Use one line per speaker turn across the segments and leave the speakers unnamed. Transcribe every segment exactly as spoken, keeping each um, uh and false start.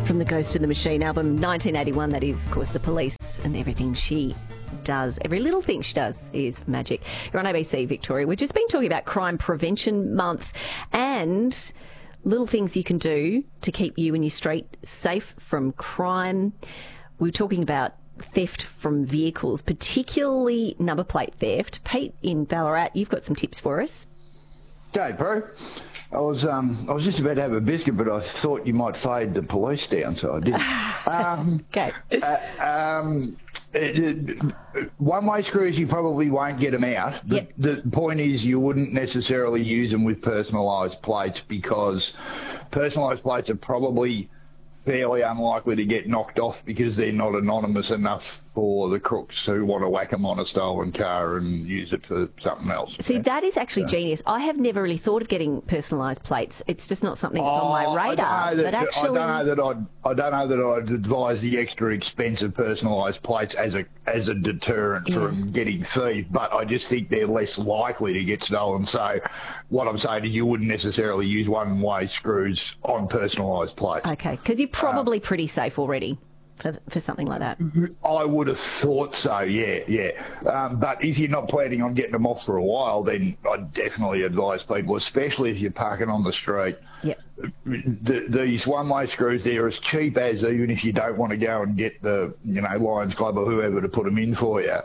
from the Ghost in the Machine album, nineteen eighty-one, that is, of course, The Police and everything she does. Every little thing she does is magic. You're on A B C Victoria. We've just been talking about Crime Prevention Month and little things you can do to keep you and your street safe from crime. We were talking about theft from vehicles, particularly number plate theft. Pete in Ballarat, you've got some tips for us.
G'day, Prue. I was um I was just about to have a biscuit, but I thought you might fade the police down, so I didn't. Um,
okay.
uh, um, it, it, one-way screws, you probably won't get them out. The,
yep.
the point is, you wouldn't necessarily use them with personalised plates because personalised plates are probably fairly unlikely to get knocked off because they're not anonymous enough for the crooks who want to whack them on a stolen car and use it for something else.
See,
yeah?
that is actually
so.
genius. I have never really thought of getting personalised plates. It's just not something that's
oh,
on my radar.
That,
but actually,
I don't know that I'd. I don't know that I'd advise the extra expensive personalised plates as a as a deterrent
yeah.
from getting thieves. But I just think they're less likely to get stolen. So, what I'm saying is, you wouldn't necessarily use one-way screws on personalised plates.
Okay, because you're probably
um,
pretty safe already for for something like that.
I would have thought so. Yeah, yeah. Um, but if you're not planning on getting them off for a while, then I'd definitely advise people, especially if you're parking on the street.
Yep.
The, these one-way screws, they're as cheap as, even if you don't want to go and get the, you know, Lions Club or whoever to put them in for you.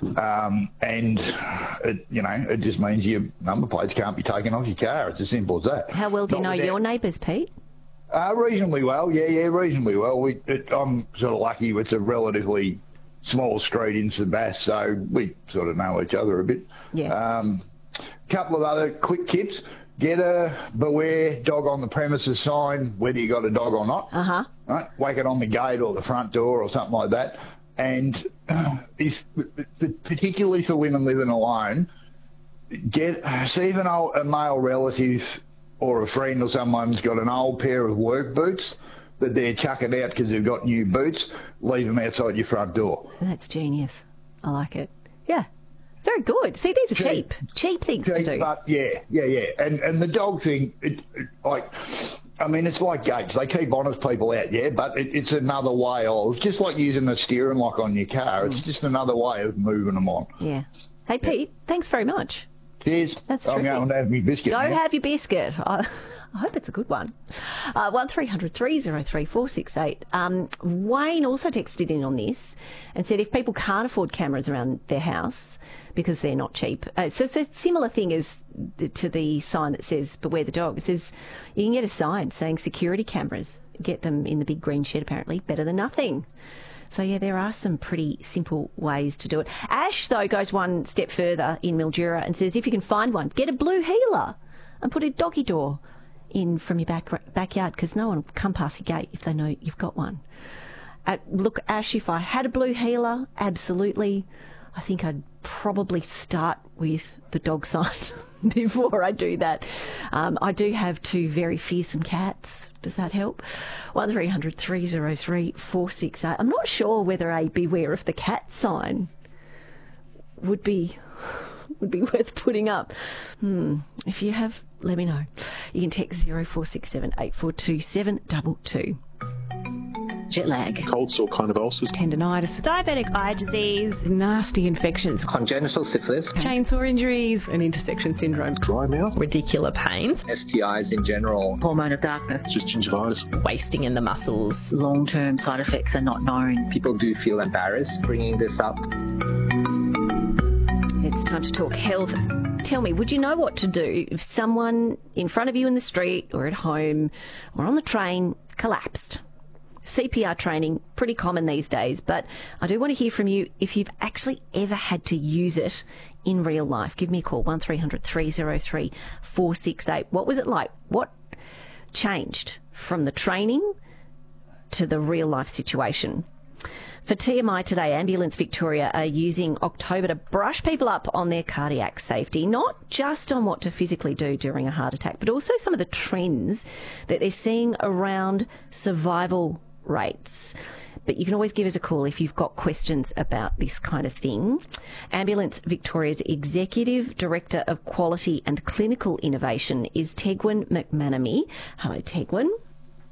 Um, and, it, you know, it just means your number plates can't be taken off your car. It's as simple as that.
How well do you
Not
know
without...
your neighbours, Pete?
Uh, reasonably well, yeah, yeah, reasonably well. We, it, I'm sort of lucky. It's a relatively small street in Sebass, so we sort of know each other a bit.
Yeah.
Um, couple of other quick tips. Get a beware dog on the premises sign, whether you got a dog or not.
Uh-huh.
Right? Whack it on the gate or the front door or something like that. And uh, if, particularly for women living alone, get see if an old, a male relative or a friend or someone's got an old pair of work boots that they're chucking out because they've got new boots, leave them outside your front door.
That's genius. I like it. Yeah. Very good. See, these are cheap. Cheap, cheap things
cheap,
to do.
But yeah, yeah, yeah. And and the dog thing, it, it, like, I mean, it's like gates. They keep honest people out, yeah, but it, it's another way of, just like using a steering lock on your car, it's just another way of moving them on.
Yeah. Hey, Pete, yeah. Thanks very much.
Cheers.
That's
I'm
terrific.
going to have my biscuit.
Go
now.
have your biscuit. I, I hope it's a good one. Uh, one three hundred three oh three four six eight. Um, Wayne also texted in on this and said if people can't afford cameras around their house because they're not cheap. Uh, so it's a similar thing as the, to the sign that says beware the dog. It says you can get a sign saying security cameras. Get them in the big green shed, apparently. Better than nothing. So, yeah, there are some pretty simple ways to do it. Ash, though, goes one step further in Mildura and says if you can find one, get a blue heeler and put a doggy door in from your back backyard because no one will come past your gate if they know you've got one. Uh, look, Ash, if I had a blue heeler, absolutely. I think I'd probably start with the dog sign before I do that. Um, I do have two very fearsome cats. Does that help? one three hundred three oh three four six eight. I'm not sure whether a beware of the cat sign would be would be worth putting up. Hmm. If you have, let me know. You can text zero four six seven eight four two seven two two.
Jet lag,
cold sore kind of ulcers,
tendinitis,
diabetic eye disease,
nasty infections,
congenital syphilis,
chainsaw injuries, and intersection syndrome,
dry mouth,
radicular pains,
S T Is in general,
hormone of darkness,
just gingivitis,
wasting in the muscles.
Long-term side effects are not known.
People do feel embarrassed bringing this up.
It's time to talk health. Tell me, would you know what to do if someone in front of you in the street or at home or on the train collapsed? C P R training, pretty common these days, but I do want to hear from you if you've actually ever had to use it in real life. Give me a call, one three hundred three oh three four six eight. What was it like? What changed from the training to the real life situation? For T M I today, Ambulance Victoria are using October to brush people up on their cardiac safety, not just on what to physically do during a heart attack, but also some of the trends that they're seeing around survival rates. But you can always give us a call if you've got questions about this kind of thing. Ambulance Victoria's Executive Director of Quality and Clinical Innovation is Tegwin McManamy. Hello, Tegwin.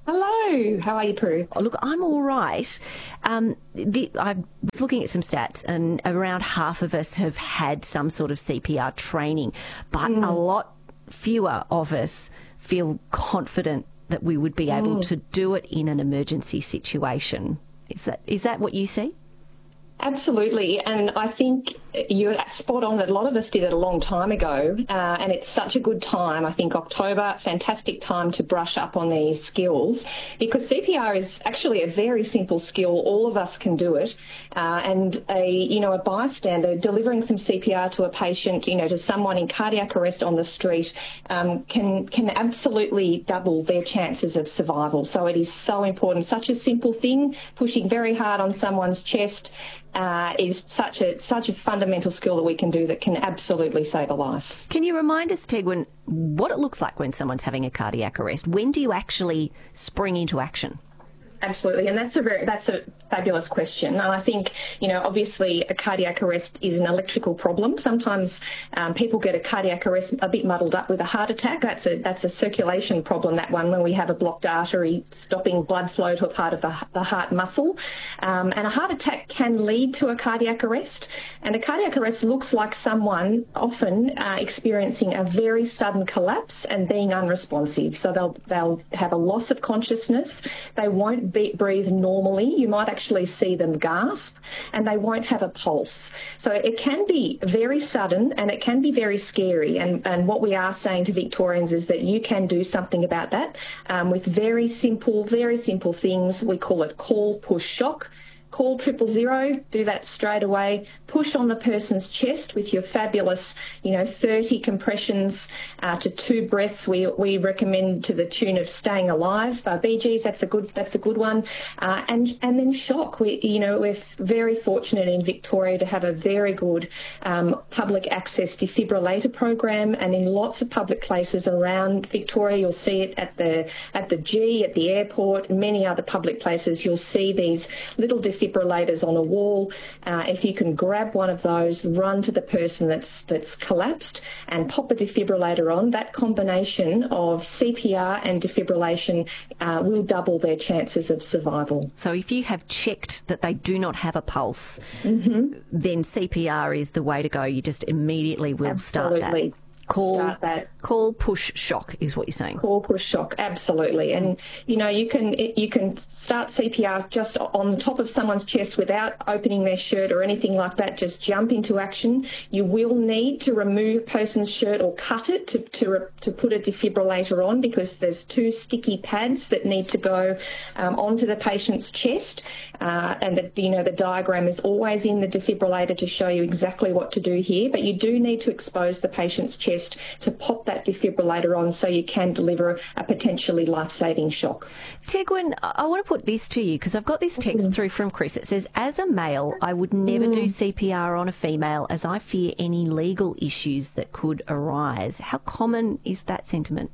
Hello, how are you, Prue?
Oh, look, I'm all right. Um, the, I was looking at some stats, and around half of us have had some sort of C P R training, but mm. a lot fewer of us feel confident that we would be able mm. to do it in an emergency situation. Is that is that what you see?
Absolutely, and I think you're spot on that a lot of us did it a long time ago, uh, and it's such a good time. I think October, fantastic time to brush up on these skills, because C P R is actually a very simple skill. All of us can do it, uh, and a you know a bystander delivering some C P R to a patient, you know, to someone in cardiac arrest on the street, um, can can absolutely double their chances of survival. So it is so important. Such a simple thing, pushing very hard on someone's chest. Uh, is such a such a fundamental skill that we can do that can absolutely save a life.
Can you remind us, Tegwin, what it looks like when someone's having a cardiac arrest? When do you actually spring into action?
Absolutely, and that's a very that's a fabulous question. And I think, you know, obviously a cardiac arrest is an electrical problem. Sometimes um, people get a cardiac arrest a bit muddled up with a heart attack. That's a that's a circulation problem, that one, when we have a blocked artery stopping blood flow to a part of the, the heart muscle. Um, and a heart attack can lead to a cardiac arrest. And a cardiac arrest looks like someone often uh, experiencing a very sudden collapse and being unresponsive. So they'll they'll have a loss of consciousness. They won't be, breathe normally. You might actually see them gasp, and they won't have a pulse. So it can be very sudden, and it can be very scary. And, and what we are saying to Victorians is that you can do something about that um, with very simple, very simple things. We call it call, push, shock. Call triple zero, do that straight away. Push on the person's chest with your fabulous, you know, thirty compressions uh, to two breaths. We we recommend to the tune of Staying Alive. Uh, B Gs, that's a good that's a good one. Uh, and and then shock. We you know we're very fortunate in Victoria to have a very good um, public access defibrillator program, and in lots of public places around Victoria, you'll see it at the at the G, at the airport, and many other public places. You'll see these little defibrillators defibrillators on a wall. Uh, if you can grab one of those, run to the person that's that's collapsed and pop a defibrillator on, that combination of C P R and defibrillation uh, will double their chances of survival.
So if you have checked that they do not have a pulse,
mm-hmm.
then C P R is the way to go. You just immediately will
Absolutely.
start that. Call,
Start that.
Call, push, shock is what you're saying.
Call, push, shock, absolutely. And, you know, you can you can start C P R just on the top of someone's chest without opening their shirt or anything like that. Just jump into action. You will need to remove a person's shirt or cut it to, to, to put a defibrillator on, because there's two sticky pads that need to go um, onto the patient's chest. Uh, and, the, you know, the diagram is always in the defibrillator to show you exactly what to do here. But you do need to expose the patient's chest to pop that defibrillator on so you can deliver a potentially life-saving shock.
Tegwin, I want to put this to you, because I've got this text mm-hmm. through from Chris. It says, as a male, I would never mm. do C P R on a female as I fear any legal issues that could arise. How common is that sentiment?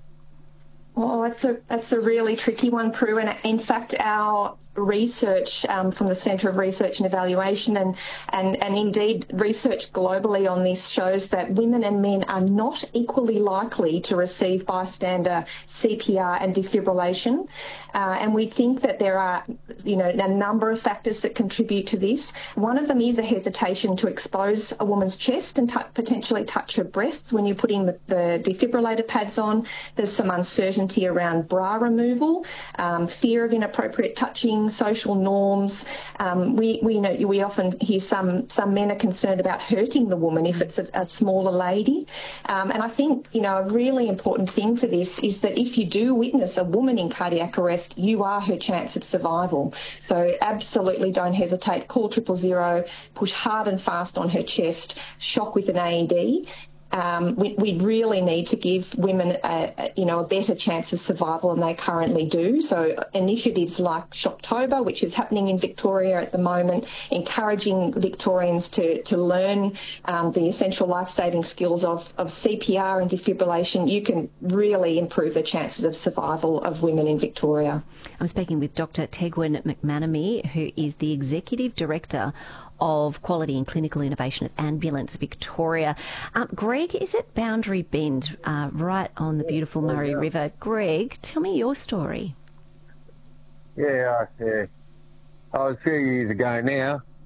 Oh, that's a that's a really tricky one, Prue. And in fact, our research um, from the Centre of Research and Evaluation and, and, and indeed research globally on this shows that women and men are not equally likely to receive bystander C P R and defibrillation. Uh, and we think that there are, you know, a number of factors that contribute to this. One of them is a hesitation to expose a woman's chest and t- potentially touch her breasts when you're putting the, the defibrillator pads on. There's some uncertainty around bra removal, um, fear of inappropriate touching, social norms. Um, we we know we often hear some some men are concerned about hurting the woman if it's a, a smaller lady. Um, and I think, you know, a really important thing for this is that if you do witness a woman in cardiac arrest, you are her chance of survival. So absolutely don't hesitate. Call triple zero, push hard and fast on her chest, shock with an A E D. Um, we, we really need to give women, a, a, you know, a better chance of survival than they currently do. So initiatives like Shocktober, which is happening in Victoria at the moment, encouraging Victorians to, to learn um, the essential life-saving skills of, of C P R and defibrillation, you can really improve the chances of survival of women in Victoria.
I'm speaking with Doctor Tegwin McManamy, who is the Executive Director of Quality and Clinical Innovation at Ambulance Victoria. Um, Greg is at Boundary Bend, uh, right on the beautiful Murray River. Greg, tell me your story.
Yeah, yeah. I was a few years ago now.